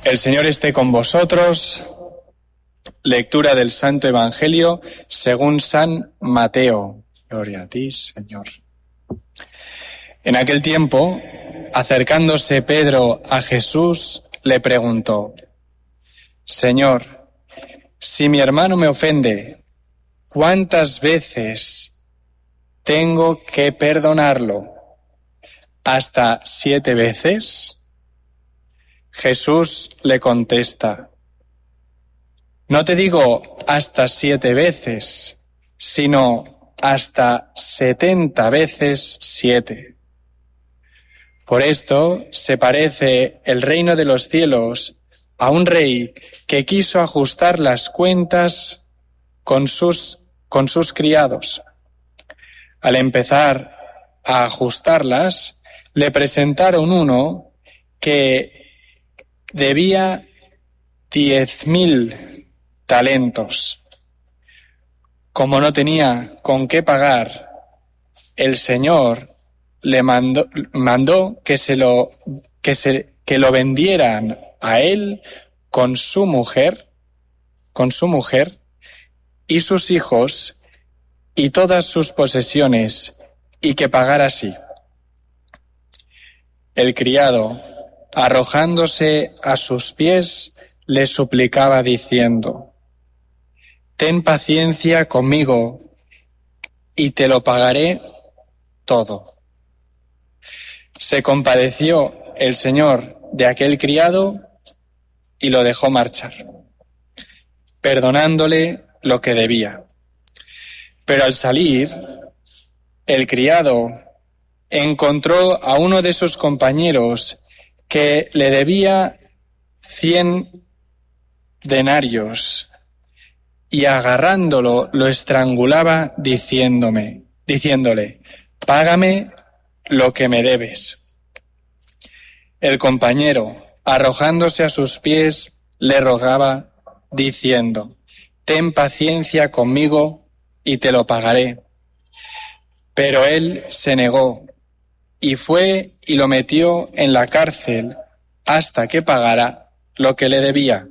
El Señor esté con vosotros. Lectura del Santo Evangelio según San Mateo. Gloria a ti, Señor. En aquel tiempo, acercándose Pedro a Jesús, le preguntó: Señor, si mi hermano me ofende, ¿cuántas veces tengo que perdonarlo? ¿Hasta 7 veces? Jesús le contesta: no te digo hasta 7 veces, sino hasta 70 veces 7. Por esto se parece el reino de los cielos a un rey que quiso ajustar las cuentas con sus criados. Al empezar a ajustarlas, le presentaron uno que debía 10.000 talentos. Como no tenía con qué pagar, el Señor le mandó que lo vendieran a él con su mujer y sus hijos y todas sus posesiones, y que pagara así. El criado, arrojándose a sus pies, le suplicaba diciendo: ten paciencia conmigo y te lo pagaré todo. Se compadeció el Señor de aquel criado y lo dejó marchar, perdonándole lo que debía. Pero al salir, el criado encontró a uno de sus compañeros que le debía 100 denarios y agarrándolo lo estrangulaba diciéndole: págame lo que me debes. El compañero, arrojándose a sus pies, le rogaba diciendo: ten paciencia conmigo y te lo pagaré. Pero él se negó y fue y lo metió en la cárcel hasta que pagara lo que le debía.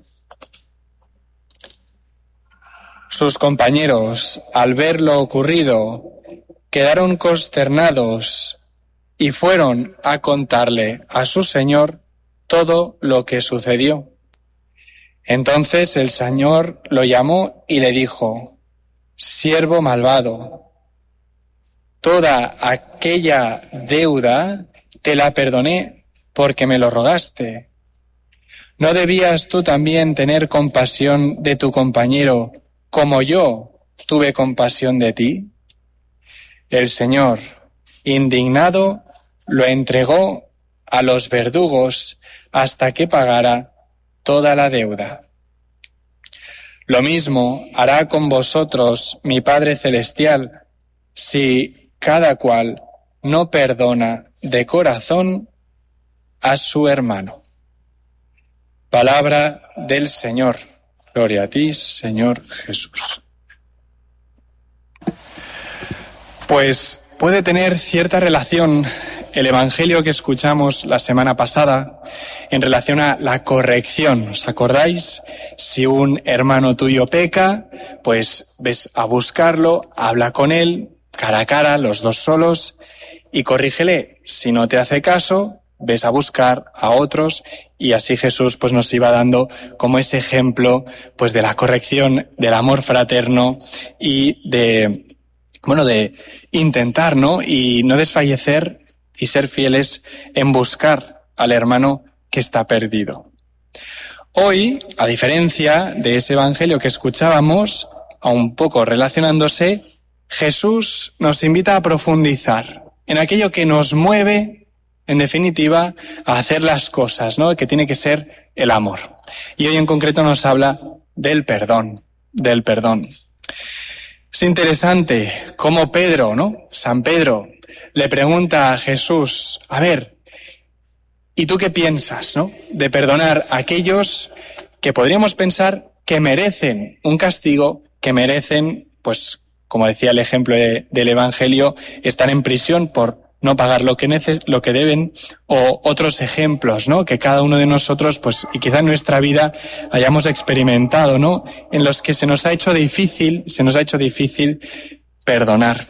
Sus compañeros, al ver lo ocurrido, quedaron consternados y fueron a contarle a su señor todo lo que sucedió. Entonces el Señor lo llamó y le dijo: siervo malvado, toda aquella deuda te la perdoné porque me lo rogaste. ¿No debías tú también tener compasión de tu compañero como yo tuve compasión de ti? El Señor, indignado, lo entregó a los verdugos hasta que pagara toda la deuda. Lo mismo hará con vosotros mi Padre Celestial, si cada cual no perdona de corazón a su hermano. Palabra del Señor. Gloria a ti, Señor Jesús. Pues puede tener cierta relación el Evangelio que escuchamos la semana pasada en relación a la corrección. ¿Os acordáis? Si un hermano tuyo peca, pues ves a buscarlo, habla con él, cara a cara, los dos solos, y corrígele. Si no te hace caso, ves a buscar a otros, y así Jesús pues nos iba dando como ese ejemplo pues de la corrección, del amor fraterno y de intentar, ¿no? Y no desfallecer y ser fieles en buscar al hermano que está perdido. Hoy, a diferencia de ese evangelio que escuchábamos, a un poco relacionándose, Jesús nos invita a profundizar en aquello que nos mueve, en definitiva, a hacer las cosas, ¿no? Que tiene que ser el amor. Y hoy en concreto nos habla del perdón. Es interesante cómo Pedro, ¿no? San Pedro le pregunta a Jesús: a ver, ¿y tú qué piensas, no? De perdonar a aquellos que podríamos pensar que merecen un castigo, que merecen, pues, como decía el ejemplo del Evangelio, estar en prisión por no pagar lo que deben, o otros ejemplos, ¿no? Que cada uno de nosotros, pues, y quizá en nuestra vida hayamos experimentado, ¿no? En los que se nos ha hecho difícil perdonar.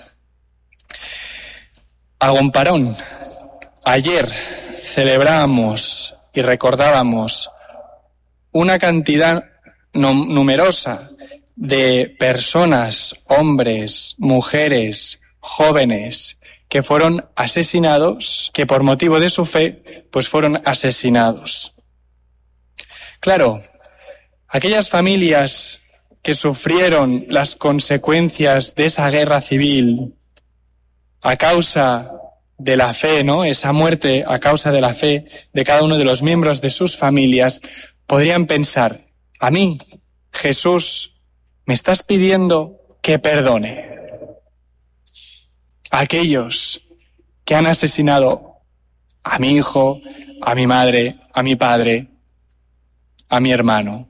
Hago un parón. Ayer celebrábamos y recordábamos una cantidad numerosa de personas, hombres, mujeres, jóvenes, que fueron asesinados, que por motivo de su fe, pues fueron asesinados. Claro, aquellas familias que sufrieron las consecuencias de esa guerra civil a causa de la fe, ¿no? Esa muerte a causa de la fe de cada uno de los miembros de sus familias, podrían pensar, a mí, Jesús, me estás pidiendo que perdone a aquellos que han asesinado a mi hijo, a mi madre, a mi padre, a mi hermano.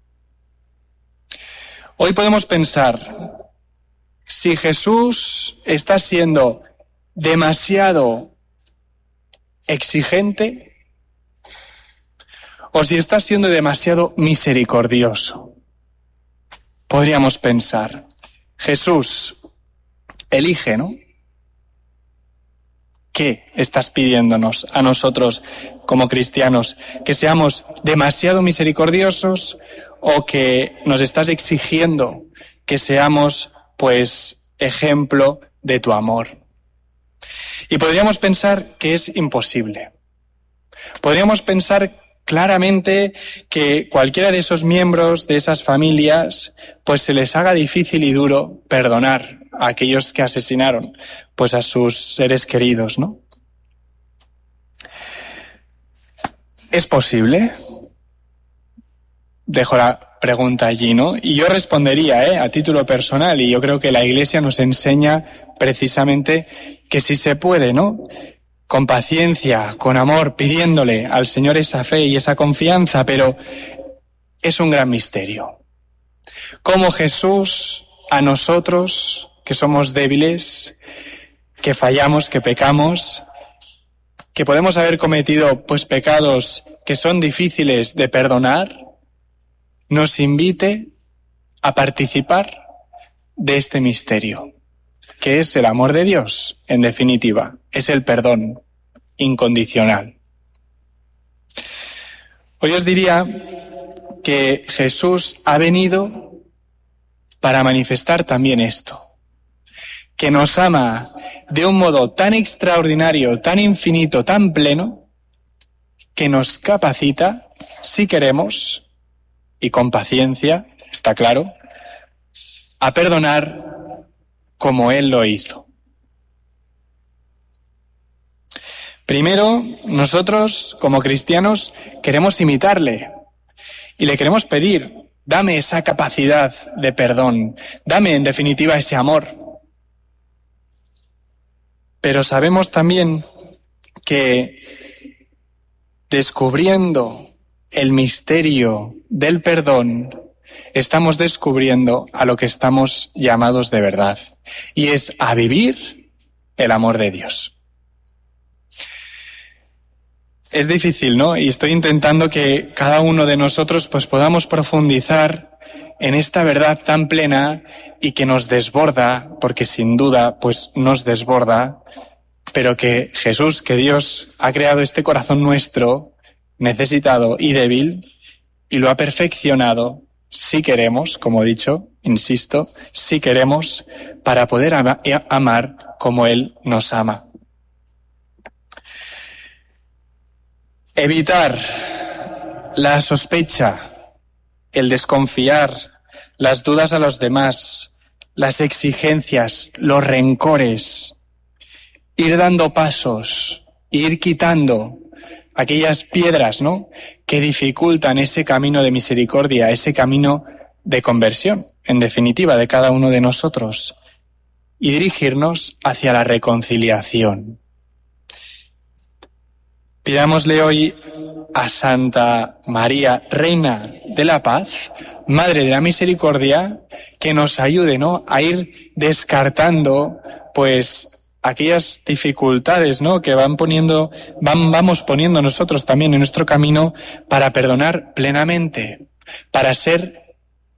Hoy podemos pensar, si Jesús está siendo demasiado exigente o si está siendo demasiado misericordioso. Podríamos pensar, Jesús, elige, ¿no? ¿Qué estás pidiéndonos a nosotros como cristianos? ¿Que seamos demasiado misericordiosos o que nos estás exigiendo que seamos, pues, ejemplo de tu amor? Y podríamos pensar que es imposible. Podríamos pensar claramente que cualquiera de esos miembros de esas familias, pues se les haga difícil y duro perdonar a aquellos que asesinaron, pues a sus seres queridos, ¿no? ¿Es posible? Dejo la pregunta allí, ¿no? Y yo respondería, a título personal, y yo creo que la Iglesia nos enseña precisamente que sí se puede, ¿no? Con paciencia, con amor, pidiéndole al Señor esa fe y esa confianza, pero es un gran misterio. Cómo Jesús a nosotros, que somos débiles, que fallamos, que pecamos, que podemos haber cometido pues pecados que son difíciles de perdonar, nos invite a participar de este misterio, que es el amor de Dios, en definitiva, es el perdón incondicional. Hoy os diría que Jesús ha venido para manifestar también esto, que nos ama de un modo tan extraordinario, tan infinito, tan pleno, que nos capacita, si queremos, y con paciencia, está claro, a perdonar como Él lo hizo. Primero, nosotros, como cristianos, queremos imitarle y le queremos pedir, dame esa capacidad de perdón, dame, en definitiva, ese amor. Pero sabemos también que descubriendo el misterio del perdón, estamos descubriendo a lo que estamos llamados de verdad, y es a vivir el amor de Dios. Es difícil, ¿no? Y estoy intentando que cada uno de nosotros pues podamos profundizar en esta verdad tan plena y que nos desborda, porque sin duda pues nos desborda, pero que Jesús, que Dios ha creado este corazón nuestro, necesitado y débil, y lo ha perfeccionado, si queremos, como he dicho, insisto, si queremos, para poder amar como Él nos ama. Evitar la sospecha, el desconfiar, las dudas a los demás, las exigencias, los rencores, ir dando pasos, ir quitando aquellas piedras, ¿no?, que dificultan ese camino de misericordia, ese camino de conversión, en definitiva, de cada uno de nosotros, y dirigirnos hacia la reconciliación. Pidámosle hoy a Santa María, Reina de la Paz, Madre de la Misericordia, que nos ayude, ¿no?, a ir descartando, pues, aquellas dificultades, ¿no?, que vamos poniendo nosotros también en nuestro camino para perdonar plenamente, para ser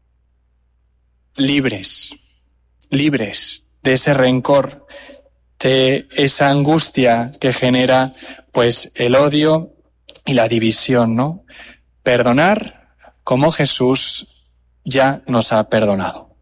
libres de ese rencor, de esa angustia que genera, pues, el odio y la división, ¿no? Perdonar como Jesús ya nos ha perdonado.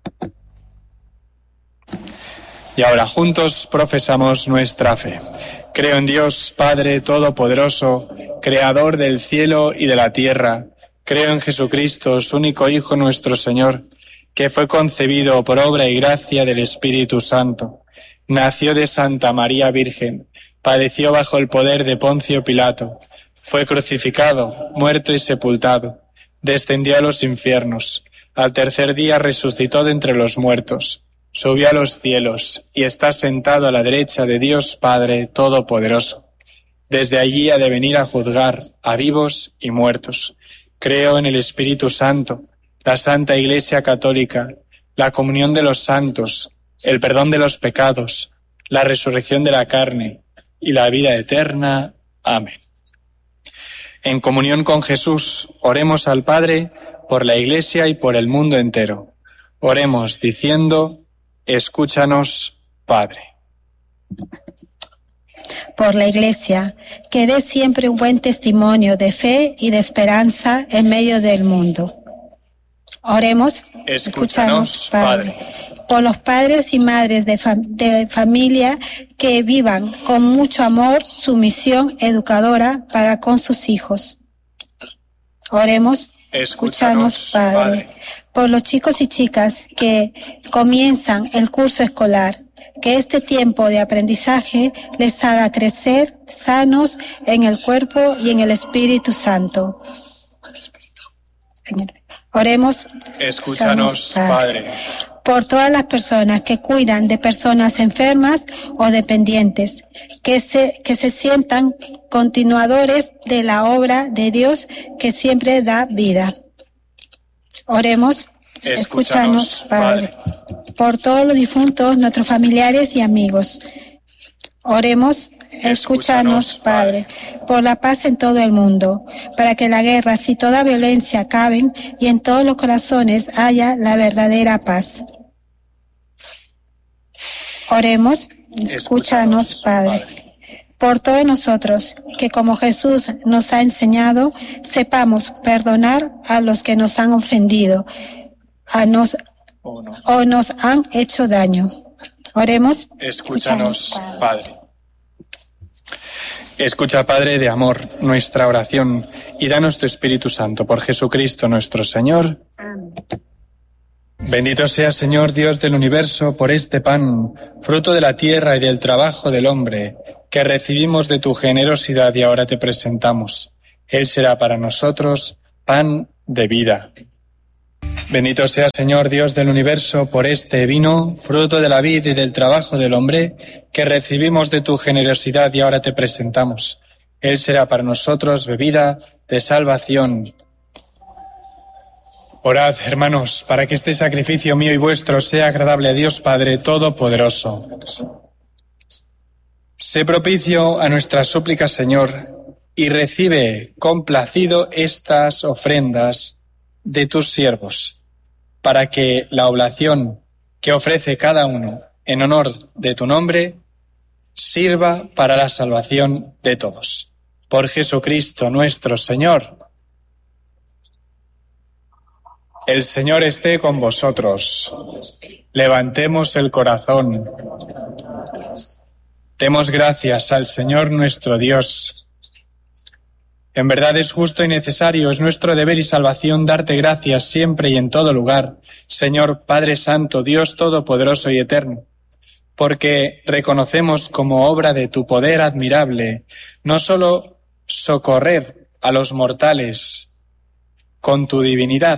Y ahora juntos profesamos nuestra fe. Creo en Dios, Padre Todopoderoso, Creador del cielo y de la tierra. Creo en Jesucristo, su único Hijo, nuestro Señor, que fue concebido por obra y gracia del Espíritu Santo. Nació de Santa María Virgen, padeció bajo el poder de Poncio Pilato, fue crucificado, muerto y sepultado, descendió a los infiernos, al tercer día resucitó de entre los muertos, subió a los cielos y está sentado a la derecha de Dios Padre Todopoderoso. Desde allí ha de venir a juzgar a vivos y muertos. Creo en el Espíritu Santo, la Santa Iglesia Católica, la comunión de los santos, el perdón de los pecados, la resurrección de la carne y la vida eterna. Amén. En comunión con Jesús, oremos al Padre por la Iglesia y por el mundo entero. Oremos diciendo: escúchanos, Padre. Por la Iglesia, que dé siempre un buen testimonio de fe y de esperanza en medio del mundo. Oremos, escúchanos, Padre. Por los padres y madres de familia que vivan con mucho amor su misión educadora para con sus hijos. Oremos, escúchanos, Padre. Por los chicos y chicas que comienzan el curso escolar, que este tiempo de aprendizaje les haga crecer sanos en el cuerpo y en el Espíritu Santo. Oremos, escúchanos, Padre. Por todas las personas que cuidan de personas enfermas o dependientes, que se sientan continuadores de la obra de Dios que siempre da vida. Oremos, escúchanos, Padre. Por todos los difuntos, nuestros familiares y amigos. Oremos, escúchanos, Padre, por la paz en todo el mundo, para que la guerra y toda violencia acaben y en todos los corazones haya la verdadera paz. Oremos, escúchanos, Padre, por todos nosotros, que como Jesús nos ha enseñado, sepamos perdonar a los que nos han ofendido o nos han hecho daño. Oremos, escúchanos, Padre. Escucha, Padre de amor, nuestra oración y danos tu Espíritu Santo por Jesucristo nuestro Señor. Amén. Bendito seas, Señor Dios del universo, por este pan, fruto de la tierra y del trabajo del hombre, que recibimos de tu generosidad y ahora te presentamos. Él será para nosotros pan de vida. Bendito seas, Señor Dios del universo, por este vino, fruto de la vid y del trabajo del hombre, que recibimos de tu generosidad y ahora te presentamos. Él será para nosotros bebida de salvación. Orad, hermanos, para que este sacrificio mío y vuestro sea agradable a Dios Padre Todopoderoso. Sé propicio a nuestras súplicas, Señor, y recibe complacido estas ofrendas de tus siervos, para que la oblación que ofrece cada uno en honor de tu nombre sirva para la salvación de todos. Por Jesucristo nuestro Señor. El Señor esté con vosotros. Levantemos el corazón. Demos gracias al Señor nuestro Dios. En verdad es justo y necesario, es nuestro deber y salvación darte gracias siempre y en todo lugar, Señor Padre Santo, Dios Todopoderoso y Eterno, porque reconocemos como obra de tu poder admirable no solo socorrer a los mortales con tu divinidad,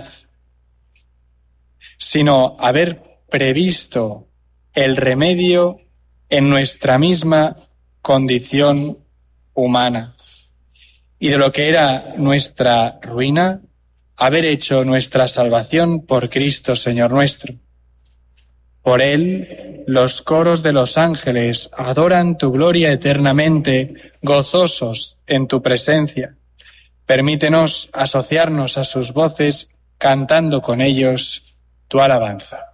sino haber previsto el remedio en nuestra misma condición humana. Y de lo que era nuestra ruina, haber hecho nuestra salvación por Cristo, Señor nuestro. Por él, los coros de los ángeles adoran tu gloria eternamente, gozosos en tu presencia. Permítenos asociarnos a sus voces, cantando con ellos tu alabanza.